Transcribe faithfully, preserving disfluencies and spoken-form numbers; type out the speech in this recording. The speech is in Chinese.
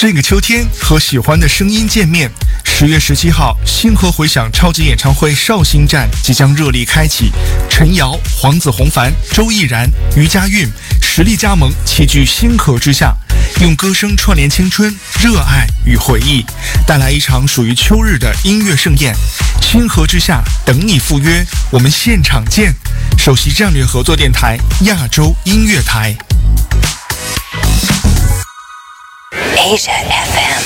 这个秋天和喜欢的声音见面。十月十七号，星河回响超级演唱会绍兴站即将热力开启，陈瑶、黄子弘凡、周逸然、于佳韵实力加盟，齐聚星河之下，用歌声串联青春、热爱与回忆，带来一场属于秋日的音乐盛宴。星河之下，等你赴约，我们现场见。首席战略合作电台亚洲音乐台。 Asia F M。